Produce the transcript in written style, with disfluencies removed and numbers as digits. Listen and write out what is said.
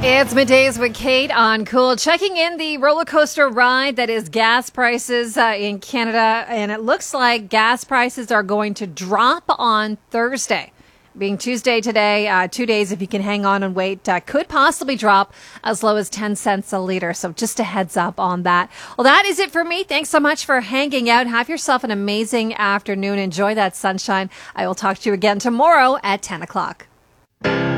It's Middays with Kate on Cool. Checking in the roller coaster ride that is gas prices in Canada. And it looks like gas prices are going to drop on Thursday. Being Tuesday today, 2 days, if you can hang on and wait, could possibly drop as low as 10 cents a liter. So just a heads up on that. Well, that is it for me. Thanks so much for hanging out. Have yourself an amazing afternoon. Enjoy that sunshine. I will talk to you again tomorrow at 10 o'clock.